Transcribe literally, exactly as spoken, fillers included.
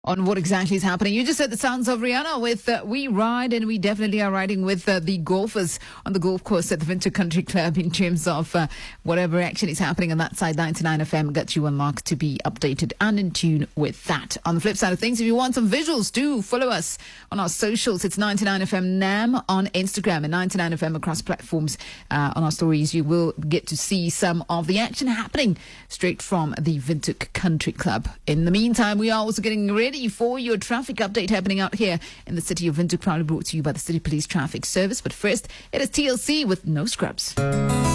on what exactly is happening. You just heard the sounds of Rihanna with uh, We Ride, and we definitely are riding with uh, the golfers on the golf course at the Windhoek Country Club in terms of uh, whatever action is happening on that side. ninety-nine F M got you unlocked to be updated and in tune with that. On the flip side of things, if you want some visuals, do follow us on our socials. It's ninety-nine F M NAM on Instagram and ninety-nine F M across platforms. Uh, on our stories, you will get to see some of the action happening straight from the Windhoek Country Club. In the meantime, we are also getting ready for your traffic update happening out here in the city of Windhoek, proudly brought to you by the City Police Traffic Service. But first, it is T L C with No Scrubs.